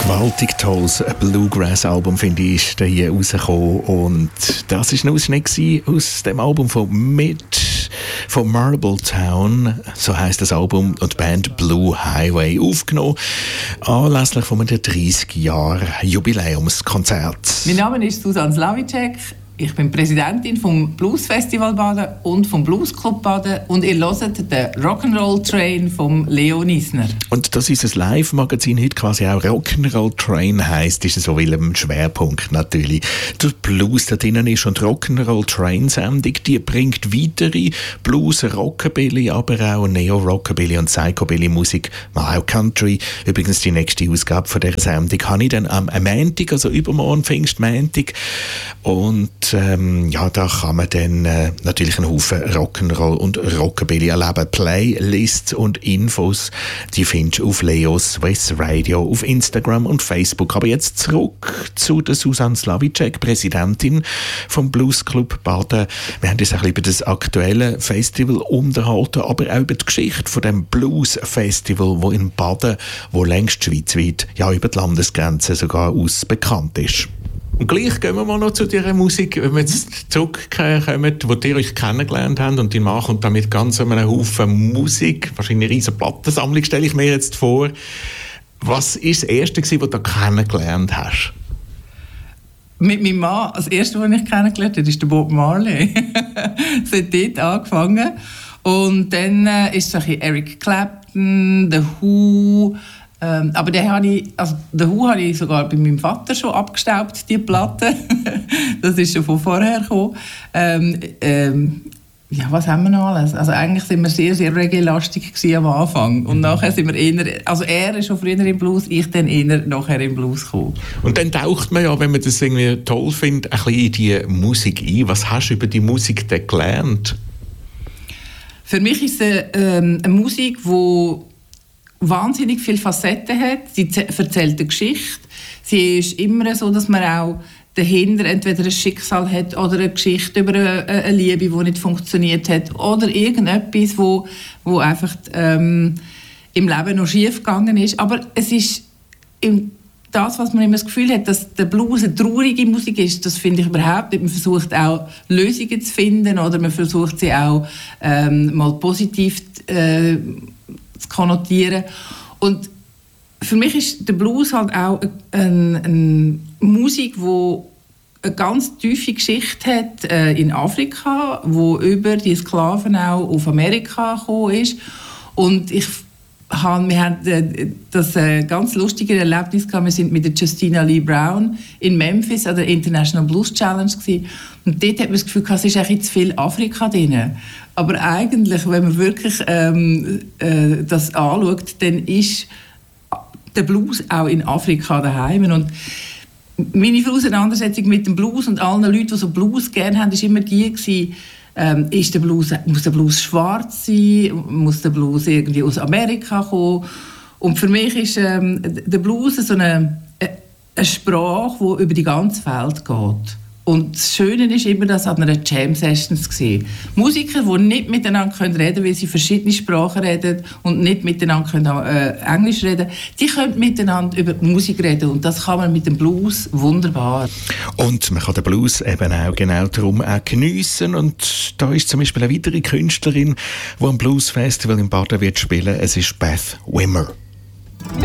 Gewaltig tolles Bluegrass-Album, finde ich, ist da hier rausgekommen. Und das war ein Ausschnitt aus dem Album von Marbletown, so heisst das Album, und die Band Blue Highway, aufgenommen anlässlich von einem 30-Jahr-Jubiläumskonzert. Mein Name ist Susanne Slavíček. Ich bin Präsidentin vom Blues Festival Baden und vom Blues Club Baden und ihr hört den Rock'n'Roll Train vom Leo Nisner. Und das ist ein Live-Magazin, heute quasi auch Rock'n'Roll Train heisst, ist so wie ein Schwerpunkt natürlich. Der Blues da drinnen ist und Rock'n'Roll Train-Sendung, die bringt weitere Blues, Rockabilly, aber auch Neo-Rockabilly und Psychobilly-Musik, mal auch Country. Übrigens die nächste Ausgabe von dieser Sendung habe ich dann am Montag, also übermorgen Pfingstmontag. Und ja, da kann man dann natürlich einen Haufen Rock'n'Roll und Rockabilly erleben. Playlists und Infos, die findest du auf Leo Swiss Radio, auf Instagram und Facebook. Aber jetzt zurück zu der Susanne Slavíček, Präsidentin vom Blues Club Baden. Wir haben uns ein bisschen über das aktuelle Festival unterhalten, aber auch über die Geschichte von dem Blues Festival, wo in Baden, wo längst schweizweit, ja über die Landesgrenzen sogar aus bekannt ist. Und gleich gehen wir mal noch zu dieser Musik, wenn wir jetzt zurückkommen, wo ihr euch kennengelernt habt und die Mann kommt dann mit ganz einem Haufen Musik, wahrscheinlich eine riesen Plattensammlung, stelle ich mir jetzt vor. Was war das Erste, was du kennengelernt hast? Mit meinem Mann, das Erste, was ich kennengelernt habe, ist der Bob Marley. Es hat dort angefangen. Und dann ist es Eric Clapton, The Who. Aber The Who habe ich sogar bei meinem Vater schon abgestaubt, die Platte. Das ist schon von vorher gekommen. Ja, was haben wir noch alles? Also eigentlich sind wir sehr, sehr reggae-lastig am Anfang. Und nachher sind wir eher, also er ist schon früher im Blues, ich dann eher nachher im Blues gekommen. Und dann taucht man ja, wenn man das irgendwie toll findet, ein bisschen in die Musik ein. Was hast du über die Musik denn gelernt? Für mich ist es eine Musik, die wahnsinnig viele Facetten hat. Sie erzählt eine Geschichte. Sie ist immer so, dass man auch dahinter entweder ein Schicksal hat oder eine Geschichte über eine Liebe, die nicht funktioniert hat oder irgendetwas, wo einfach im Leben noch schief gegangen ist. Aber es ist das, was man immer das Gefühl hat, dass der Blues eine traurige Musik ist, das finde ich überhaupt nicht. Man versucht auch Lösungen zu finden oder man versucht sie auch mal positiv zu konnotieren. Und für mich ist der Blues halt auch eine Musik, die eine ganz tiefe Geschichte hat in Afrika, wo über die Sklaven auch auf Amerika gekommen ist. Und wir hatten das ganz lustige Erlebnis gehabt. Wir sind mit der Justina Lee Brown in Memphis an der International Blues Challenge gewesen. Und dort hat man das Gefühl, es ist eigentlich zu viel Afrika drin. Aber eigentlich, wenn man wirklich das anschaut, dann ist der Blues auch in Afrika daheim. Und meine Auseinandersetzung mit dem Blues und allen Leuten, die so Blues gerne haben, war immer die gewesen, muss der Blues schwarz sein? Muss der Blues irgendwie aus Amerika kommen? Und für mich ist der Blues so eine Sprache, die über die ganze Welt geht. Und das Schöne ist immer, dass an einer Jam-Sessions war. Musiker, die nicht miteinander reden können, weil sie verschiedene Sprachen reden und nicht miteinander Englisch reden, die können miteinander über Musik reden. Und das kann man mit dem Blues wunderbar. Und man kann den Blues eben auch genau darum auch geniessen. Und da ist zum Beispiel eine weitere Künstlerin, die am Blues Festival in Baden wird spielen. Es ist Beth Wimmer.